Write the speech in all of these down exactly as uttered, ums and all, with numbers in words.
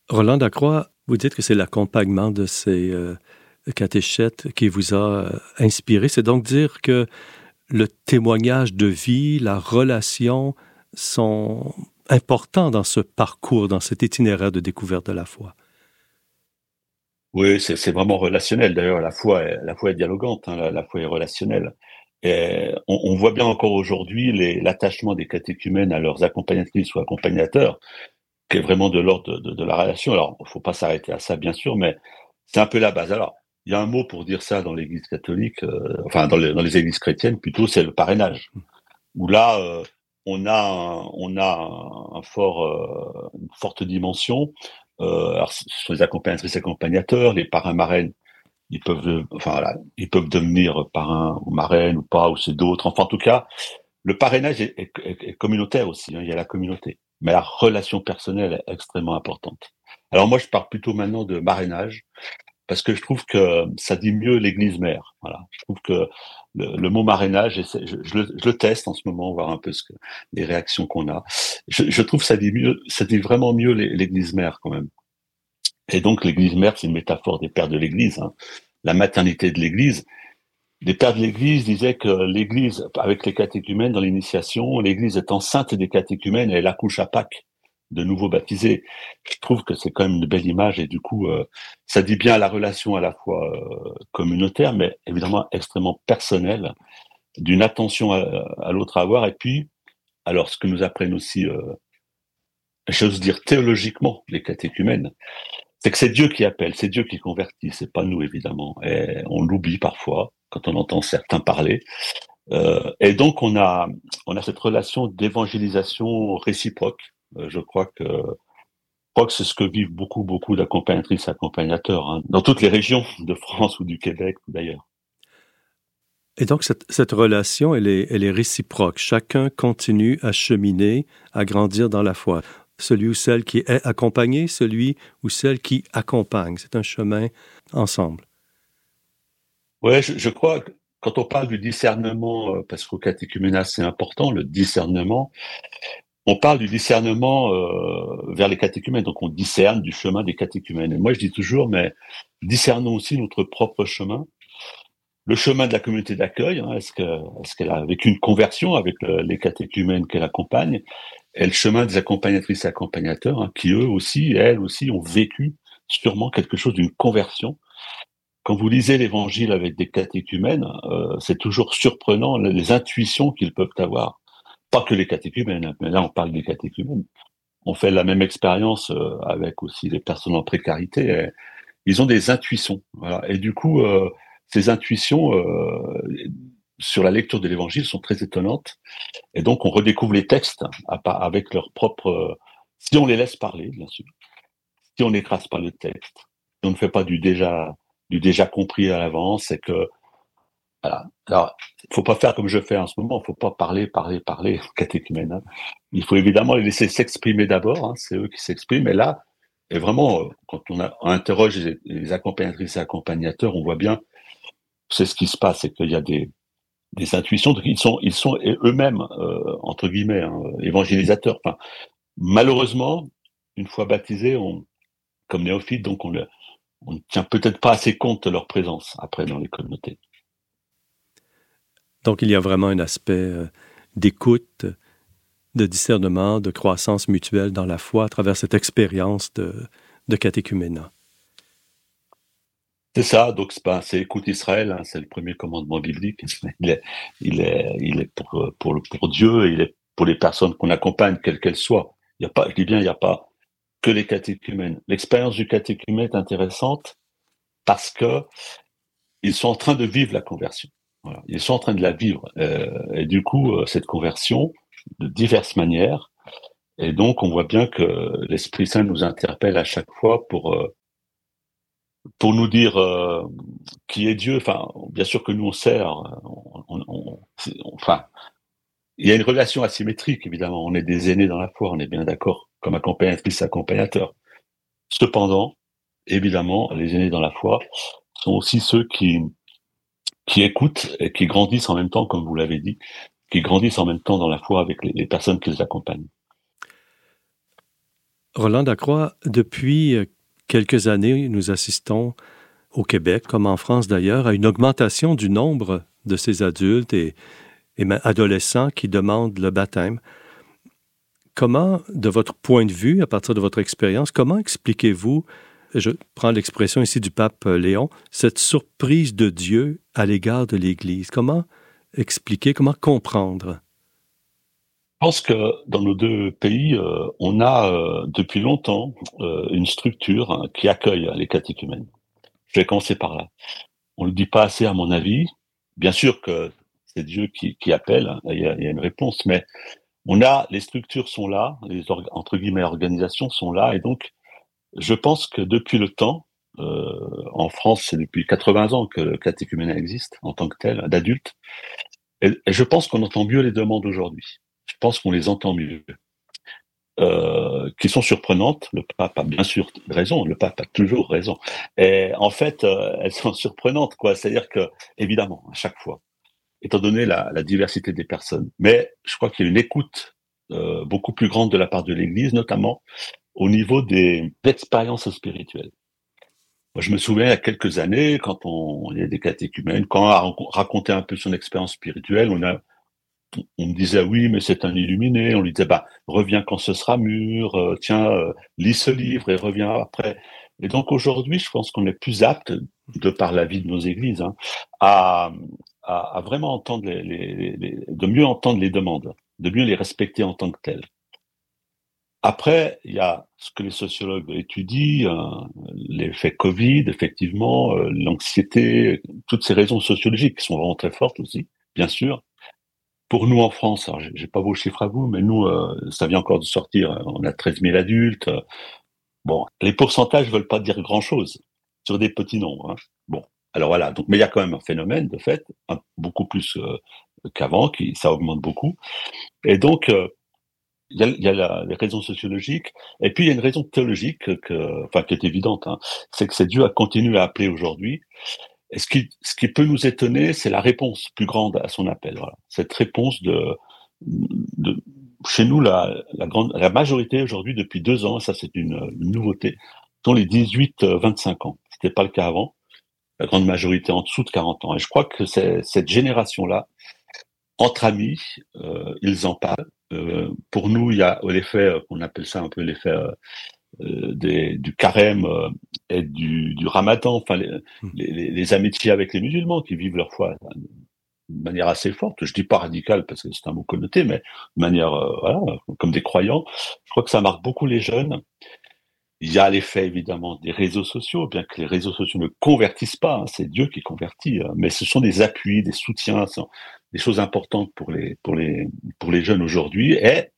Roland Dacroix, vous dites que c'est l'accompagnement de ces euh, catéchètes qui vous a euh, inspiré. C'est donc dire que le témoignage de vie, la relation sont importants dans ce parcours, dans cet itinéraire de découverte de la foi. Oui, c'est, c'est vraiment relationnel. D'ailleurs, la foi est, la foi est dialogante, hein, la, la foi est relationnelle. Et on, on voit bien encore aujourd'hui les, l'attachement des catéchumènes à leurs accompagnatrices ou accompagnateurs, qui est vraiment de l'ordre de, de, de la relation. Alors, il faut pas s'arrêter à ça, bien sûr, mais c'est un peu la base. Alors, il y a un mot pour dire ça dans l'Église catholique, euh, enfin dans les, dans les églises chrétiennes plutôt, c'est le parrainage. Où là, euh, on a, un, on a un, un fort, euh, une forte dimension. Euh, alors, ce sont les accompagnatrices et accompagnateurs, les parrains marraines, ils peuvent, enfin voilà, ils peuvent devenir parrains ou marraines ou pas, ou c'est d'autres. Enfin, en tout cas, le parrainage est, est, est communautaire aussi. Hein, il y a la communauté, mais la relation personnelle est extrêmement importante. Alors moi, je parle plutôt maintenant de marrainage parce que je trouve que ça dit mieux l'Église mère. Voilà, je trouve que le, le mot marrainage, je, je, je, le, je le teste en ce moment, voir un peu ce que, les réactions qu'on a. Je, je trouve que ça dit mieux, ça dit vraiment mieux l'Église mère quand même. Et donc l'Église mère, c'est une métaphore des pères de l'Église, hein, la maternité de l'Église. Les pères de l'Église disaient que l'Église, avec les catéchumènes dans l'initiation, l'Église est enceinte des catéchumènes et elle accouche à Pâques de nouveaux baptisés. Je trouve que c'est quand même une belle image et du coup, euh, ça dit bien la relation à la fois euh, communautaire, mais évidemment extrêmement personnelle, d'une attention à, à l'autre à avoir. Et puis, alors ce que nous apprennent aussi, euh, j'ose dire théologiquement, les catéchumènes, c'est que c'est Dieu qui appelle, c'est Dieu qui convertit, c'est pas nous évidemment. Et on l'oublie parfois quand on entend certains parler. Euh, et donc on a on a cette relation d'évangélisation réciproque. Euh, je crois que je crois que c'est ce que vivent beaucoup beaucoup d'accompagnatrices et accompagnateurs hein, dans toutes les régions de France ou du Québec ou d'ailleurs. Et donc, cette, cette relation, elle est, elle est réciproque. Chacun continue à cheminer, à grandir dans la foi. Celui ou celle qui est accompagné, celui ou celle qui accompagne. C'est un chemin ensemble. Ouais, je, je crois que quand on parle du discernement, euh, parce qu'au catéchuménat c'est important, le discernement, on parle du discernement euh, vers les catéchumènes, donc on discerne du chemin des catéchumènes. Et moi je dis toujours, mais discernons aussi notre propre chemin, le chemin de la communauté d'accueil. Hein, est-ce que, est-ce qu'elle a vécu une conversion avec le, les catéchumènes qu'elle accompagne, et le chemin des accompagnatrices et accompagnateurs, hein, qui eux aussi, elles aussi, ont vécu sûrement quelque chose d'une conversion. Quand vous lisez l'Évangile avec des catéchumènes, euh, c'est toujours surprenant les, les intuitions qu'ils peuvent avoir. Pas que les catéchumènes, mais là on parle des catéchumènes. On fait la même expérience euh, avec aussi les personnes en précarité. Et ils ont des intuitions, voilà. Et du coup, euh, ces intuitions euh, sur la lecture de l'Évangile sont très étonnantes. Et donc on redécouvre les textes à, avec leur propre. Euh, si on les laisse parler, bien sûr. Si on n'écrase pas le texte, si on ne fait pas du déjà du déjà compris à l'avance, c'est que voilà. Alors, il faut pas faire comme je fais en ce moment. Il faut pas parler, parler, parler aux catéchumènes. Hein. Il faut évidemment les laisser s'exprimer d'abord. Hein, c'est eux qui s'expriment. Et là, et vraiment, euh, quand on, a, on interroge les, les accompagnatrices et accompagnateurs, on voit bien, c'est ce qui se passe, c'est qu'il y a des, des intuitions. Donc ils sont, ils sont eux-mêmes euh, entre guillemets hein, évangélisateurs. Enfin, malheureusement, une fois baptisés, on, comme néophytes, donc on, le, on ne tient peut-être pas assez compte de leur présence après dans les communautés. Donc, il y a vraiment un aspect euh, d'écoute, de discernement, de croissance mutuelle dans la foi à travers cette expérience de, de catéchuménat. C'est ça, donc c'est, pas, c'est écoute Israël, hein, c'est le premier commandement biblique. Il est, il est, il est pour, pour, le, pour Dieu et il est pour les personnes qu'on accompagne, quelles qu'elles soient. Il y a pas, je dis bien, il n'y a pas que les catéchumènes. L'expérience du catéchumène est intéressante parce que ils sont en train de vivre la conversion. Voilà. Ils sont en train de la vivre. Euh, et du coup, euh, cette conversion, de diverses manières, et donc on voit bien que l'Esprit Saint nous interpelle à chaque fois pour euh, pour nous dire euh, qui est Dieu. Enfin, bien sûr que nous on sert. On, on, on, on, enfin, il y a une relation asymétrique évidemment. On est des aînés dans la foi, on est bien d'accord, comme accompagnatrice, accompagnateur. Cependant, évidemment, les aînés dans la foi sont aussi ceux qui qui écoutent et qui grandissent en même temps, comme vous l'avez dit, qui grandissent en même temps dans la foi avec les, les personnes qui les accompagnent. Roland Lacroix, depuis quelques années, nous assistons au Québec, comme en France d'ailleurs, à une augmentation du nombre de ces adultes et, et adolescents qui demandent le baptême. Comment, de votre point de vue, à partir de votre expérience, comment expliquez-vous, je prends l'expression ici du pape Léon, cette surprise de Dieu à l'égard de l'Église? Comment expliquer, comment comprendre? Je pense que dans nos deux pays, euh, on a euh, depuis longtemps euh, une structure hein, qui accueille les catéchumènes. Je vais commencer par là. On ne le dit pas assez à mon avis. Bien sûr que c'est Dieu qui, qui appelle, hein, il y a, il y a une réponse, mais on a, les structures sont là, les orga, entre guillemets organisations sont là, et donc je pense que depuis le temps, euh, en France, c'est depuis quatre-vingts ans que le catéchuménat existe en tant que tel, d'adultes, et, et je pense qu'on entend mieux les demandes aujourd'hui. Je pense qu'on les entend mieux, euh, qui sont surprenantes. Le pape a bien sûr raison, le pape a toujours raison. Et en fait, euh, elles sont surprenantes, quoi. C'est-à-dire que, évidemment, à chaque fois, étant donné la, la diversité des personnes, mais je crois qu'il y a une écoute euh, beaucoup plus grande de la part de l'Église, notamment au niveau des expériences spirituelles. Moi, je me souviens, il y a quelques années, quand on, il y a des catéchumènes, quand on a raconté un peu son expérience spirituelle, on a on me disait oui, mais c'est un illuminé. On lui disait bah reviens quand ce sera mûr. Euh, tiens, euh, lis ce livre et reviens après. Et donc aujourd'hui, je pense qu'on est plus apte, de par la vie de nos églises, hein, à, à, à vraiment entendre les, les, les, de mieux entendre les demandes, de mieux les respecter en tant que telles. Après, il y a ce que les sociologues étudient, euh, l'effet Covid, effectivement, euh, l'anxiété, toutes ces raisons sociologiques qui sont vraiment très fortes aussi, bien sûr. Pour nous en France, alors j'ai, j'ai pas vos chiffres à vous, mais nous, euh, ça vient encore de sortir, on a treize mille adultes. Bon, les pourcentages veulent pas dire grand-chose sur des petits nombres. Hein. Bon, alors voilà, donc mais il y a quand même un phénomène de fait, un, beaucoup plus euh, qu'avant, qui ça augmente beaucoup. Et donc, euh, il y a, il y a la, les raisons sociologiques, et puis il y a une raison théologique, que, enfin qui est évidente, hein, c'est que c'est Dieu a continué à appeler aujourd'hui. Et ce qui, ce qui peut nous étonner, c'est la réponse plus grande à son appel. Voilà. Cette réponse de, de chez nous, la, la grande, la majorité aujourd'hui depuis deux ans, ça c'est une, une nouveauté, sont les dix-huit vingt-cinq ans. C'était pas le cas avant. La grande majorité en dessous de quarante ans. Et je crois que c'est cette génération-là, entre amis, euh, ils en parlent. Euh, pour nous, il y a l'effet, on appelle ça un peu l'effet euh, Euh, des, du carême euh, et du, du ramadan, enfin les, les, les amitiés avec les musulmans qui vivent leur foi de manière assez forte. Je dis pas radicale parce que c'est un mot connoté, mais de manière euh, voilà, comme des croyants. Je crois que ça marque beaucoup les jeunes. Il y a l'effet évidemment des réseaux sociaux, bien que les réseaux sociaux ne convertissent pas, hein, c'est Dieu qui convertit, hein, mais ce sont des appuis, des soutiens, des choses importantes pour les pour les pour les jeunes aujourd'hui. Et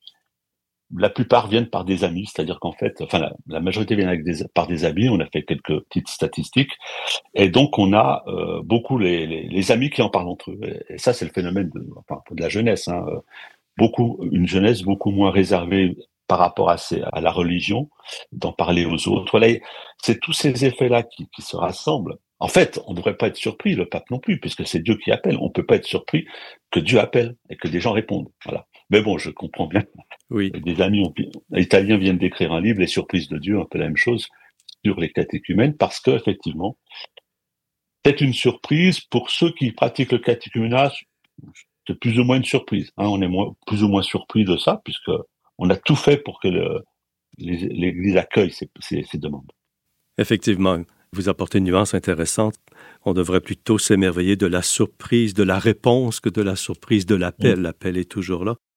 la plupart viennent par des amis, c'est-à-dire qu'en fait, enfin la, la majorité viennent avec des, par des amis. On a fait quelques petites statistiques, et donc on a euh, beaucoup les, les, les amis qui en parlent entre eux. Et, et ça, c'est le phénomène de, enfin, de la jeunesse. Hein. Beaucoup, une jeunesse beaucoup moins réservée par rapport à, ces, à la religion, d'en parler aux autres. Voilà, c'est tous ces effets-là qui, qui se rassemblent. En fait, on ne devrait pas être surpris, le pape non plus, puisque c'est Dieu qui appelle. On ne peut pas être surpris que Dieu appelle et que des gens répondent. Voilà. Mais bon, je comprends bien. Oui. Des amis ont, italiens viennent d'écrire un livre, Les surprises de Dieu, un peu la même chose, sur les catéchumènes, parce que effectivement, c'est une surprise pour ceux qui pratiquent le catéchuménat. C'est plus ou moins une surprise. Hein, on est moins, plus ou moins surpris de ça, puisque on a tout fait pour que le, les, l'Église accueille ces, ces, ces demandes. Effectivement, vous apportez une nuance intéressante. On devrait plutôt s'émerveiller de la surprise, de la réponse, que de la surprise de l'appel. Mmh. L'appel est toujours là.